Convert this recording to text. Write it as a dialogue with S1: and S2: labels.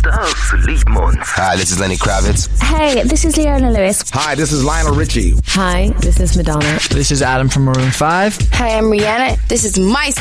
S1: Gustav Liedmond.
S2: Hi, this is Lenny Kravitz.
S3: Hey, this is Leona Lewis.
S4: Hi, this is Lionel Richie.
S5: Hi, this is Madonna.
S6: This is Adam from Maroon 5.
S7: Hi, I'm Rihanna. This is my